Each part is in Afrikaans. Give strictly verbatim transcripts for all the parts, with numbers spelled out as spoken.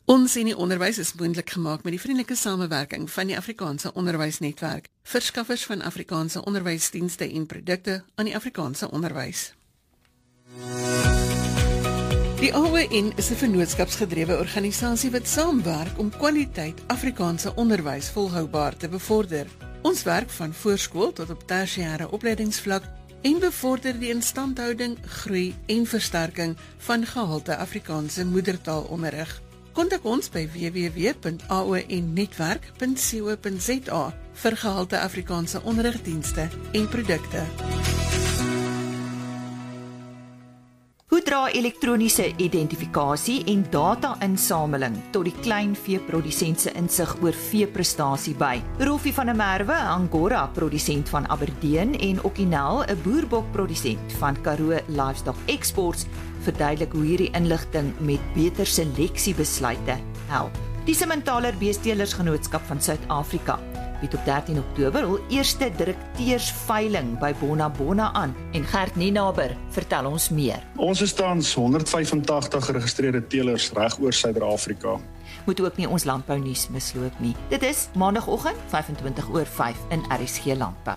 Ons en die onderwys is moontlik gemaak met die vriendelike samewerking van die Afrikaanse Onderwysnetwerk, verskaffers van Afrikaanse onderwysdienste en produkte aan die Afrikaanse onderwys. Die A O N is 'n vennootskapsgedrewe organisasie wat saamwerk om kwaliteit Afrikaanse onderwys volhoubaar te bevorder. Ons werk van voorskool tot op tersiêre opleidingsvlak en bevorder die instandhouding, groei en versterking van gehalte Afrikaanse moedertaalonderrig. Kontak ons by w w w punt a o n netwerk punt co punt z a vir gehalte Afrikaanse onderrigdienste en produkte. Hoe dra elektroniese identifikasie en data-insameling tot die kleinveeprodusent se insig oor veeprestasie by? Rolfie van der Merwe, Angora produsent van Aberdeen en Okinel, 'n boerbokprodusent van Karoo Livestock Exports, verduidelik hoe hierdie inligting met beter seleksiebesluite help. Die Simmentaler Beesteelersgenootskap van Suid-Afrika bied op dertien Oktober hul eerste direkteursveiling by Bona Bona aan en Gert Nienaber vertel ons meer. Ons is tans honderd vyfentagtig geregistreerde teelers reg oor Suider-Afrika. Moet ook nie ons landbounuus misloop nie. Dit is maandagooggend vyfentwintig oor vyf in R S G Landbou.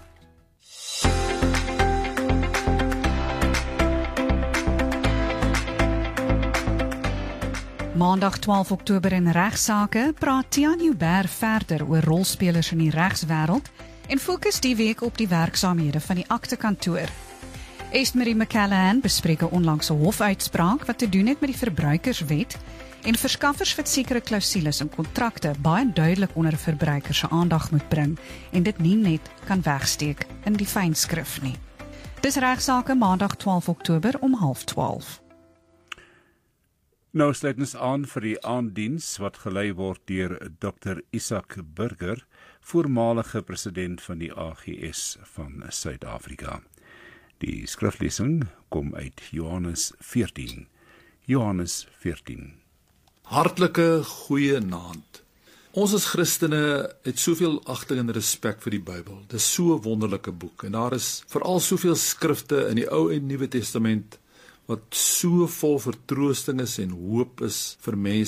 Maandag twaalf Oktober in Regsake praat Tiaan Joubert verder oor rolspelers in die regswêreld en fokus die week op die werksaamhede van die aktekantoor. Estmarie McCallahan bespreek 'n onlangse hofuitspraak wat te doen het met die verbruikerswet en verskaffers wat sekere klousules in kontrakte baie duidelik onder verbruikers se aandag moet bring en dit nie net kan wegsteek in die fynskrif nie. Dis Regsake Maandag twaalf Oktober om half twaalf. Nou sluit ons aan vir die aanddiens wat gelei word deur dokter Isak Burger, voormalige president van die A G S van Suid-Afrika. Die skriflesing kom uit Johannes veertien. Johannes veertien. Hartlike goeie naand. Ons as Christene het soveel agting en respek vir die Bybel. Dit is so 'n wonderlike boek en daar is veral soveel skrifte in die Ou en Nuwe Testament wat so vol vertroosting is en hoop is vir mense